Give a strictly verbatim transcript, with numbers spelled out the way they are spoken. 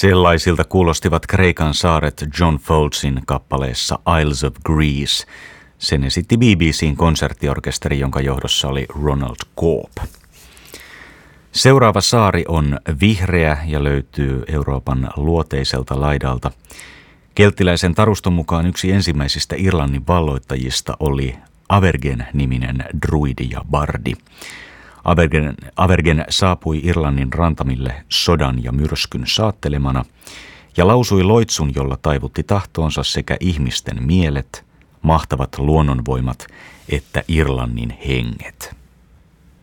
Sellaisilta kuulostivat Kreikan saaret John Foldsin kappaleessa Isles of Greece. Sen esitti B B C:n konserttiorkesteri, jonka johdossa oli Ronald Corp. Seuraava saari on vihreä ja löytyy Euroopan luoteiselta laidalta. Kelttiläisen taruston mukaan yksi ensimmäisistä Irlannin valloittajista oli Avergen-niminen druidi ja bardi. Avergen, Avergen saapui Irlannin rantamille sodan ja myrskyn saattelemana ja lausui loitsun, jolla taivutti tahtoonsa sekä ihmisten mielet, mahtavat luonnonvoimat että Irlannin henget.